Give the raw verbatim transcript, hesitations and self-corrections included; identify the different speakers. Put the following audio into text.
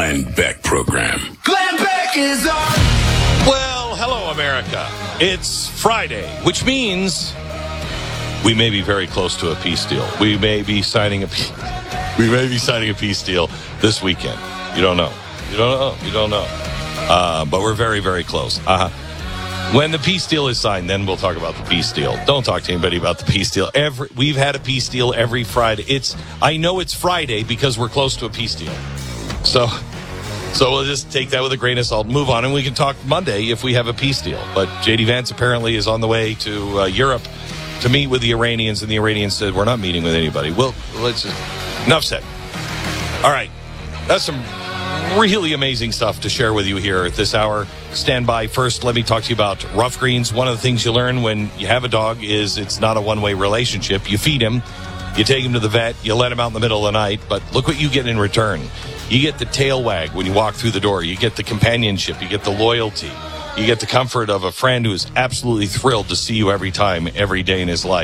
Speaker 1: Glenn Beck Program.
Speaker 2: Glenn Beck is on.
Speaker 3: Well, hello, America. It's Friday, which means we may be very close to a peace deal. We may be signing a peace, we may be signing a peace deal this weekend. You don't know. You don't know. You don't know. Uh, but we're very, very close. Uh-huh. When the peace deal is signed, then we'll talk about the peace deal. Don't talk to anybody about the peace deal. Every we've had a peace deal every Friday. It's I know it's Friday because we're close to a peace deal. So, so we'll just take that with a grain of salt, move on, and we can talk Monday if we have a peace deal. But J D Vance apparently is on the way to uh, Europe to meet with the Iranians, and the Iranians said we're not meeting with anybody. Well, let's just, enough said. All right, that's some really amazing stuff to share with you here at this hour. Stand by. First, let me talk to you about Rough Greens. One of the things you learn when you have a dog is it's not a one-way relationship. You feed him, you take him to the vet, you let him out in the middle of the night, but look what you get in return. You get the tail wag when you walk through the door. You get the companionship. You get the loyalty. You get the comfort of a friend who is absolutely thrilled to see you every time, every day in his life.